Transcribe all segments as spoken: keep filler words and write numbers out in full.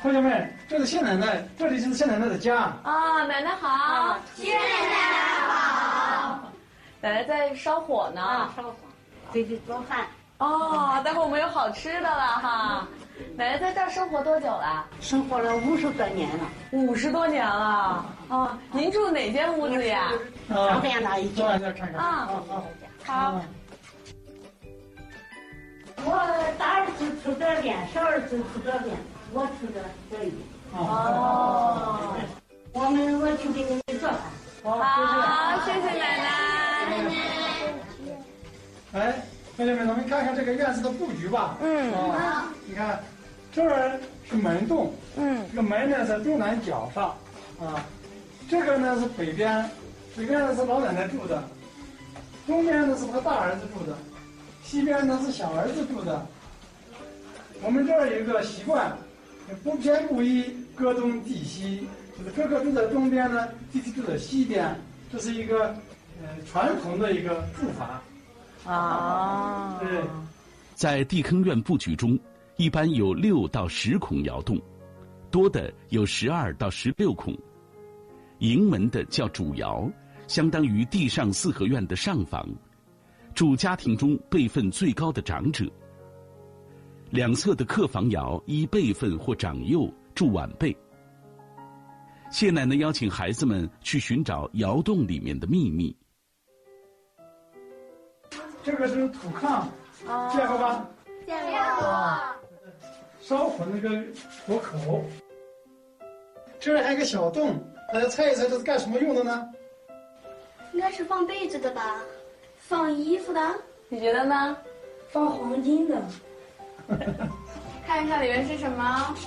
同学们，这是谢奶奶，这里就是谢奶奶的家。 啊，奶奶好， 谢奶奶好。 奶奶在烧火呢， 啊、烧火，给你做饭。 哦，待会儿我们有好吃的了哈。奶奶在这儿生活多久了？ 生活了五十多年了。 五十多年了啊！您住哪间屋子呀？ 上边那一间。 看看啊，好。 我大儿子住这边，小儿子住这边，我住这这里。 哦。 我们我去给你们做饭。 好，谢谢奶奶。 哎，同学们，咱们看看这个院子的布局吧。 嗯。 啊，你看，这儿是门洞。 嗯。 这个门呢在东南角上，啊，这个呢是北边，北边呢是老奶奶住的，东边呢是他大儿子住的。西边呢是小儿子住的。我们这儿有一个习惯，不偏不倚，歌东地西，就是哥哥住在东边呢，弟弟住在西边，这是一个呃传统的一个住法。 啊， 对， 在地坑院布局中，一般有六到十孔窑洞，多的有十二到十六孔。迎门的叫主窑，相当于地上四合院的上房。住家庭中辈分最高的长者，两侧的客房窑依辈分或长幼住晚辈。谢奶奶邀请孩子们去寻找窑洞里面的秘密。 这个是土炕，见过吧？ 见过。 烧火那个火口。这里还有个小洞，大家猜一猜这是干什么用的呢？ 应该是放被子的吧。放衣服的， 你觉得呢？ 放黄金的。 看一看里面是什么？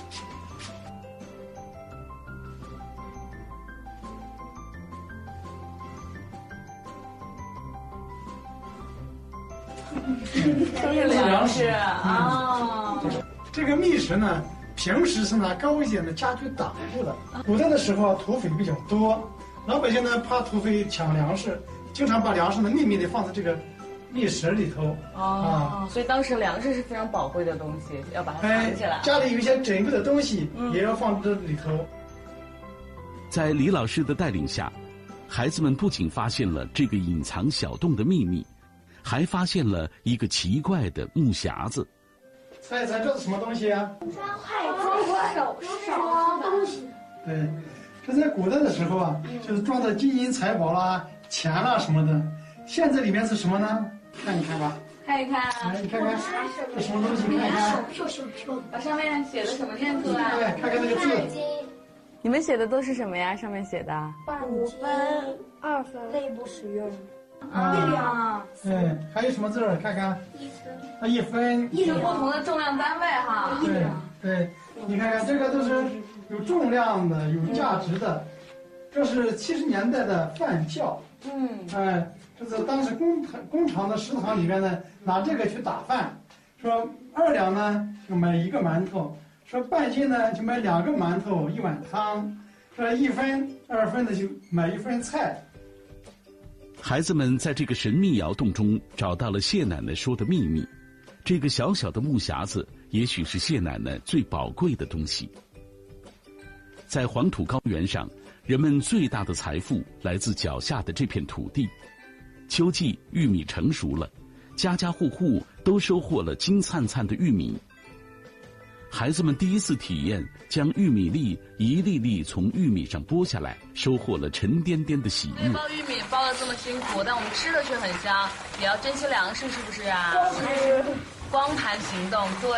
都是粮食啊。 这个密室呢，平时是拿高一点的家具挡住的。古代的时候啊，土匪比较多，老百姓呢怕土匪抢粮食。经常把粮食呢秘密地放在这个密室里头啊，所以当时粮食是非常宝贵的东西，要把它藏起来。 哎，家里有一些珍贵的东西，嗯、也要放这里头。 在李老师的带领下，孩子们不仅发现了这个隐藏小洞的秘密，还发现了一个奇怪的木匣子。 猜一猜这是什么东西啊？ 装手装东西。 对，这在古代的时候啊，就是装的金银财宝啦。钱啦什么的，现在里面是什么呢？看一看吧， 看一看， 来你看看这什么东西？看一看， 把上面写的什么念出来？ 对，看看那个字。 你们写的都是什么呀？上面写的？ 五分、二分，内部使用。 啊， 对，还有什么字儿？看看。 一分。 啊，一分。 一是不同的重量单位哈。 对对，你看看这个都是有重量的、有价值的，这是七十年代的饭票。嗯，哎，这是当时工工厂的食堂里面呢，拿这个去打饭，说二两呢就买一个馒头，说半斤呢就买两个馒头一碗汤，说一分二分的就买一份菜。 孩子们在这个神秘窑洞中找到了谢奶奶说的秘密，这个小小的木匣子也许是谢奶奶最宝贵的东西。在黄土高原上，人们最大的财富来自脚下的这片土地。秋季玉米成熟了，家家户户都收获了金灿灿的玉米。孩子们第一次体验将玉米粒一粒粒从玉米上剥下来，收获了沉甸甸的喜悦。 包玉米包得这么辛苦，但我们吃的却很香，也要珍惜粮食，是不是啊？ 是。 光盘行动，对。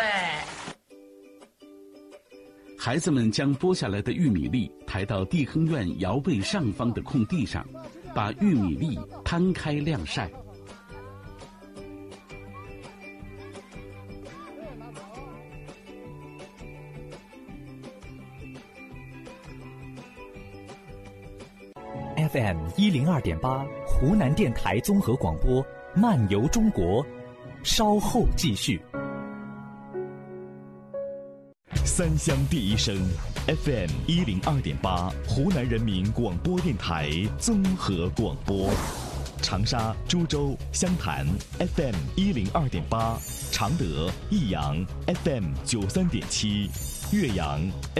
孩子们将剥下来的玉米粒抬到地坑院窑背上方的空地上，把玉米粒摊开晾晒。 F M 一零二点八，湖南电台综合广播，漫游中国，稍后继续。 三湘第一声 F M 一零二点八，湖南人民广播电台综合广播。长沙、株洲、湘潭 F M 一零二点八，常德、益阳 F M 九三点七，岳阳